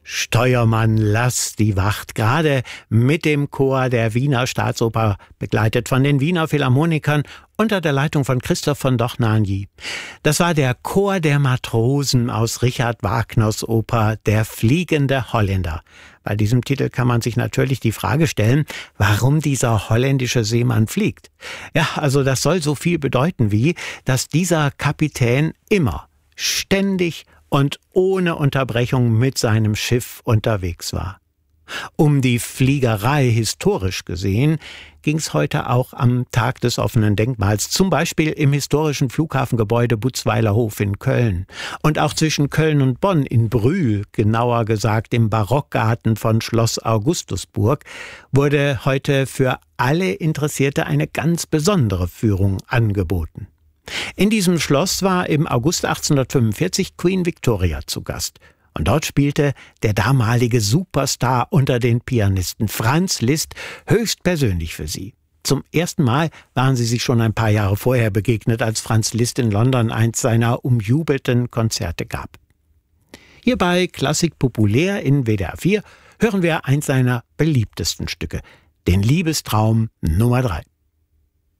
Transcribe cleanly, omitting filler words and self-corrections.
Steuermann, lass die Wacht, gerade mit dem Chor der Wiener Staatsoper, begleitet von den Wiener Philharmonikern unter der Leitung von Christoph von Dohnanyi. Das war der Chor der Matrosen aus Richard Wagners Oper Der fliegende Holländer. Bei diesem Titel kann man sich natürlich die Frage stellen, warum dieser holländische Seemann fliegt. Ja, also das soll so viel bedeuten wie, dass dieser Kapitän immer, ständig und ohne Unterbrechung mit seinem Schiff unterwegs war. Um die Fliegerei historisch gesehen ging es heute auch am Tag des offenen Denkmals, zum Beispiel im historischen Flughafengebäude Butzweilerhof in Köln und auch zwischen Köln und Bonn in Brühl, genauer gesagt im Barockgarten von Schloss Augustusburg, wurde heute für alle Interessierte eine ganz besondere Führung angeboten. In diesem Schloss war im August 1845 Queen Victoria zu Gast. Und dort spielte der damalige Superstar unter den Pianisten Franz Liszt höchstpersönlich für sie. Zum ersten Mal waren sie sich schon ein paar Jahre vorher begegnet, als Franz Liszt in London eins seiner umjubelten Konzerte gab. Hier bei Klassik Populär in WDR 4 hören wir eins seiner beliebtesten Stücke, den Liebestraum Nummer 3.